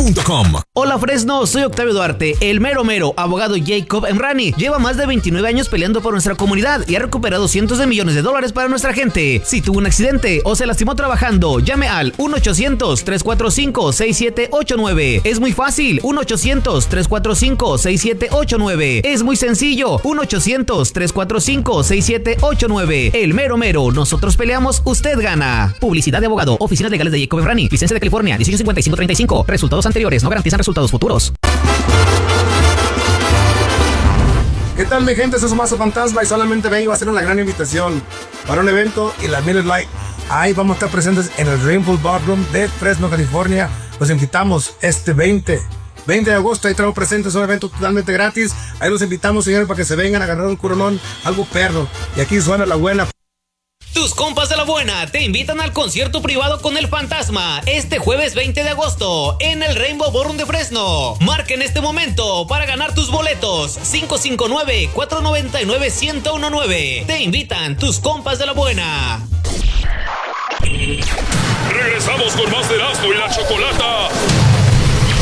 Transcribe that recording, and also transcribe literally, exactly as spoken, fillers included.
punto com. Hola Fresno, soy Octavio Duarte, el mero mero, abogado Jacob Emrani. Lleva más de veintinueve años peleando por nuestra comunidad y ha recuperado cientos de millones de dólares para nuestra gente. Si tuvo un accidente o se lastimó trabajando, llame al uno ochocientos, tres cuatro cinco, seis siete ocho nueve. Es muy fácil, uno ochocientos, tres cuatro cinco, seis siete ocho nueve. Es muy sencillo, uno ochocientos, tres cuatro cinco, seis siete ocho nueve. El mero mero, nosotros peleamos, usted gana. Publicidad de abogado, oficinas legales de Jacob Emrani, licencia de California, dieciocho cincuenta y cinco treinta y cinco. Resultados anteriores no garantizan resultados futuros. ¿Qué tal, mi gente? Soy su mazo fantasma y solamente vengo a hacer una gran invitación para un evento y la Miller Lite. Ahí vamos a estar presentes en el Rainbow Ballroom de Fresno, California. Los invitamos este veinte de agosto. Ahí traemos presentes un evento totalmente gratis. Ahí los invitamos, señores, para que se vengan a agarrar un coronón, algo perro. Y aquí suena la buena. Tus compas de la buena te invitan al concierto privado con el Fantasma este jueves veinte de agosto en el Rainbow Ballroom de Fresno. Marca en este momento para ganar tus boletos cinco cinco nueve, cuatro nueve nueve, uno cero uno nueve. Te invitan tus compas de la buena. Regresamos con más de Erasmo y la Chocolata